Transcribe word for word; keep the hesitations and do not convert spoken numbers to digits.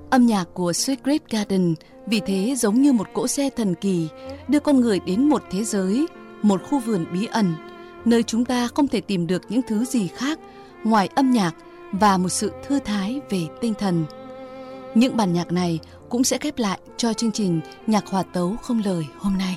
Âm nhạc của Secret Garden vì thế giống như một cỗ xe thần kỳ, đưa con người đến một thế giới, một khu vườn bí ẩn, nơi chúng ta không thể tìm được những thứ gì khác ngoài âm nhạc và một sự thư thái về tinh thần. Những bản nhạc này cũng sẽ khép lại cho chương trình Nhạc Hòa Tấu Không Lời hôm nay.